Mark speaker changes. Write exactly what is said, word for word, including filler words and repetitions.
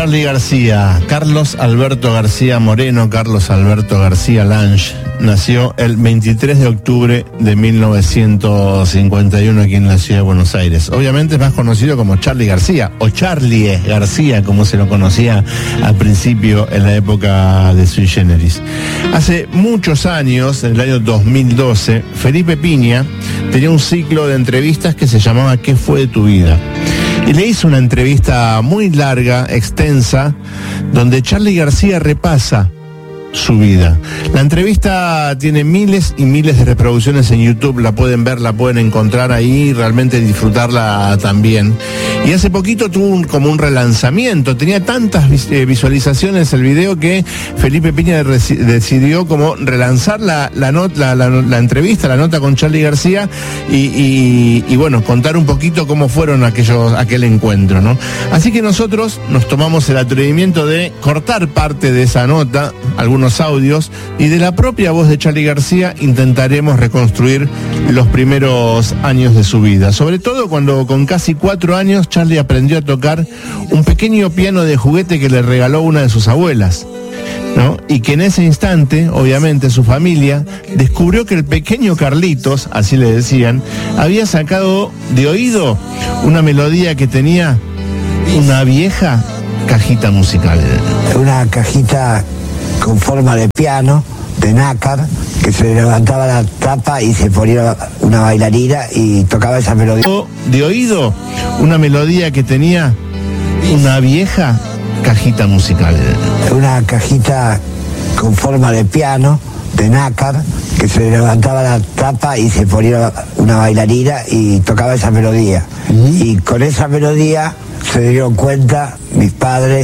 Speaker 1: Charly García, Carlos Alberto García Moreno, Carlos Alberto García Lange, nació el veintitrés de octubre de mil novecientos cincuenta y uno aquí en la ciudad de Buenos Aires. Obviamente es más conocido como Charly García, o Charlie García, como se lo conocía al principio en la época de Sui Generis. Hace muchos años, en el año dos mil doce, Felipe Piña tenía un ciclo de entrevistas que se llamaba ¿Qué fue de tu vida? Y le hizo una entrevista muy larga, extensa, donde Charly García repasa su vida. La entrevista tiene miles y miles de reproducciones en YouTube, la pueden ver, la pueden encontrar ahí y realmente disfrutarla también. Y hace poquito tuvo un, como un relanzamiento, tenía tantas vis eh, visualizaciones el video que Felipe Piña decidió como relanzar la, la, not la, la, la entrevista, la nota con Charly García y, y, y bueno, contar un poquito cómo fueron aquellos, aquel encuentro, ¿no? Así que nosotros nos tomamos el atrevimiento de cortar parte de esa nota, algunos audios, y de la propia voz de Charly García intentaremos reconstruir los primeros años de su vida, sobre todo cuando con casi cuatro años Charly aprendió a tocar un pequeño piano de juguete que le regaló una de sus abuelas, ¿no? Y que en ese instante, obviamente, su familia descubrió que el pequeño Carlitos, así le decían, había sacado de oído una melodía que tenía una vieja cajita musical.
Speaker 2: Una cajita con forma de piano, de nácar, que se levantaba la tapa y se ponía una bailarina y tocaba esa melodía.
Speaker 1: De oído, una melodía que tenía una vieja cajita musical.
Speaker 2: Una cajita con forma de piano, de nácar, que se levantaba la tapa y se ponía una bailarina y tocaba esa melodía. Uh-huh. Y con esa melodía se dieron cuenta mis padres